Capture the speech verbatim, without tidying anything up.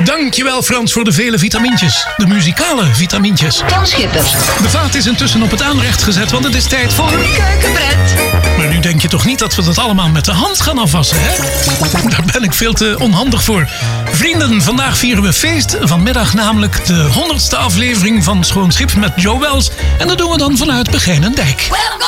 Dankjewel Frans voor de vele vitamintjes. De muzikale vitamintjes. Toon Schipper. De vaat is intussen op het aanrecht gezet, want het is tijd voor... Keukenbred. Maar nu denk je toch niet dat we dat allemaal met de hand gaan afwassen, hè? Daar ben ik veel te onhandig voor. Vrienden, vandaag vieren we feest. Vanmiddag namelijk de honderdste aflevering van Schoon Schip met Joe Wells. En dat doen we dan vanuit Begijnendijk. Well,